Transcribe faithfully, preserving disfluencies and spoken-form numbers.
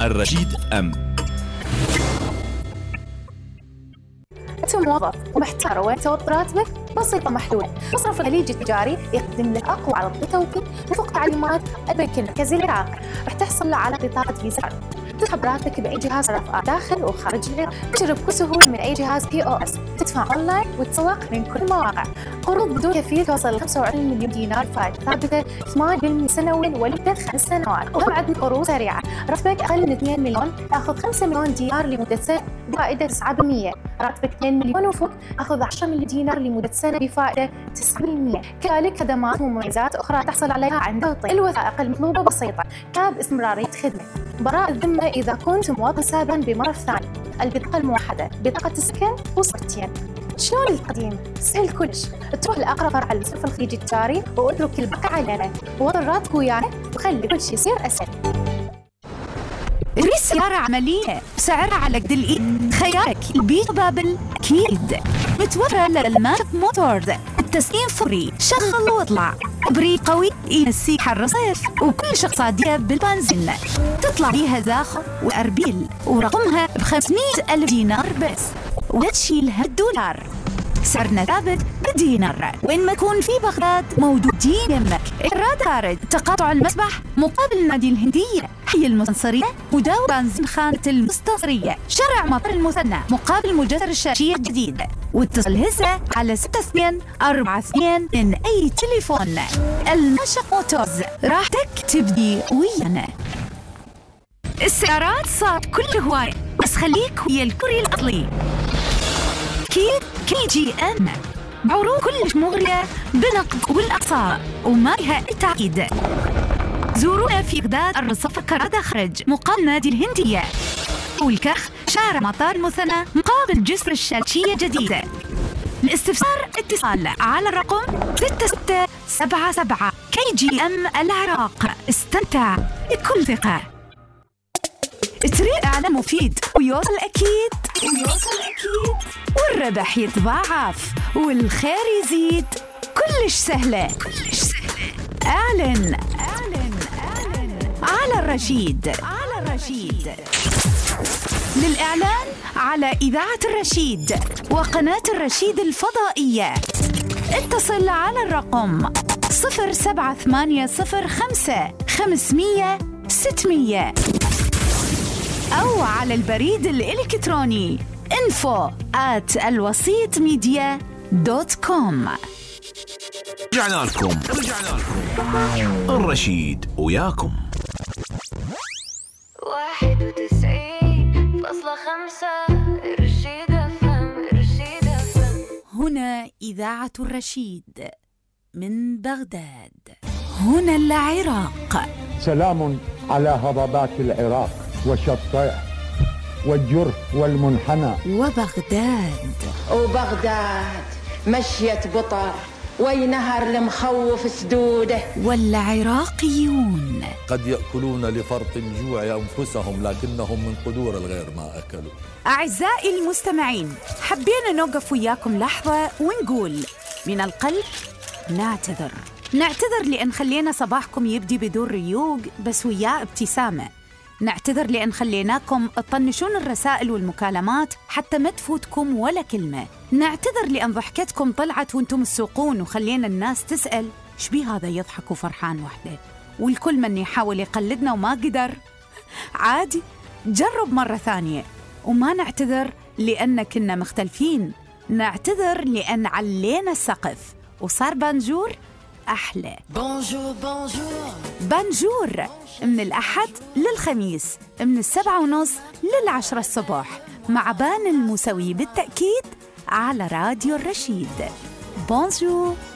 الرشيد أم. أنت موظف ومحتار وين تحط راتبك؟ بسيطة محلولة. مصرف الخليج التجاري يقدم لك أقوى عرض للتوكيل وفق تعليمات البنك المركزي العراقي. راح تحصل على بطاقة فيزا، تسحب راتبك بأي جهاز رفع داخل وخارج العراق، تجرب بكل سهولة من أي جهاز بي أو إس، تدفع أونلاين وتسوق من كل المواقع. قروض بدون كفيل توصل ل خمسة وعشرين مليون دينار فائدة ثابتة ثمانية بالمئة سنويا ولمدة خمس سنوات. وهم عندنا قروض سريعة، راتبك أقل من اثنين مليون تأخذ خمسة مليون دينار لمدة سنة بفائدة تسعة بالمئة، راتبك اثنين مليون وفوق أخذ عشرة مليون دينار لمدة سنة بفائدة تسعة بالمئة. كذلك خدمات ومميزات أخرى تحصل عليها عند توطين. الوثائق المطلوبة بسيطة، كتاب استمرارية خدمة، براءة الذمة إذا كنت موظف سابقا بمرة ثانية، البطاقة الموحدة، بطاقة السكن وصورتين. شلون القديم؟ سهل كلش، تروح لأقرب فرع لمصرف الخليج التجاري واترك الباقي علينا، ووضع راتبك ويانا وخلي كل شيء يصير أسهل. ريس سيارة عملية بسعرها على قد الإيد، خيارك البيت بابل أكيد متوفرة للماك موتورز، التسليم فوري، شغل واطلع، بريق قوي ينسيك حر الصيف، وكل اقتصادية بالبنزين، تطلع بيها زاخر وأربيل، ورقمها بخمسمية ألف دينار بس، وتشيلها الدولار. سعرنا ثابت بالدينار، وين ما تكون في بغداد موجودين يمك. إرادة خارج تقاطع المسبح مقابل نادي الهندية، حي المستنصرية مجاور بنزين خانة المستنصرية، شارع مطار المثنى مقابل مجسر الشاشية الجديد. واتصل هسه على ستة اثنين أربعة اثنين من أي تليفون. المشق موتورز، راحتك تبدي ويانا. السيارات صار كل هواية، بس خليك ويا الكوري الأصلي كيد كي جي أم، بعروض كلش مغرية بنقد والأقساط وما لها أي تعقيد. زورونا في بغداد، الرصف كرادة خرج مقابل نادي الهندية، والكخ شارع مطار المثنى مقابل جسر الشاشية الجديدة. الاستفسار اتصال على الرقم ستة ستة سبعة سبعة. كي جي أم العراق، استمتع بكل ثقة. تريد إعلان مفيد ويوصل أكيد ويوصل أكيد والربح يتضاعف والخير يزيد، كلش سهلة كلش سهلة. أعلن أعلن أعلن على الرشيد على الرشيد. للإعلان على إذاعة الرشيد وقناة الرشيد الفضائية اتصل على الرقم صفر سبعة ثمانية صفر خمسة خمسمية ستمية، أو على البريد الإلكتروني info at الوسيط ميديا دوت كوم. رجعنا لكم رجعنا لكم الرشيد وياكم. واحد وتسعين فاصلة خمسة الرشيد أفهم الرشيد أفهم. هنا إذاعة الرشيد من بغداد، هنا العراق. سلام على هضبات العراق وشطيح والجرف والمنحنى وبغداد. وبغداد مشيت بطر وينهر المخوف سدوده. والعراقيون قد يأكلون لفرط الجوع أنفسهم لكنهم من قدور الغير ما أكلوا. أعزائي المستمعين، حبينا نوقف وياكم لحظة ونقول من القلب نعتذر نعتذر لأن خلينا صباحكم يبدي بدون ريوق بس وياه ابتسامة. نعتذر لأن خليناكم تطنشون الرسائل والمكالمات حتى ما تفوتكم ولا كلمة. نعتذر لأن ضحكتكم طلعت وانتم السوقون وخلينا الناس تسأل شبي هذا يضحك وفرحان وحده، والكل من يحاول يقلدنا وما قدر. عادي، جرب مرة ثانية. وما نعتذر لأن كنا مختلفين، نعتذر لأن علينا السقف وصار بانجور أحلى. بونجور بونجور بانجور من الأحد للخميس من السبعة ونص للعشرة الصبح مع بان الموسوي بالتأكيد على راديو الرشيد. بونجور.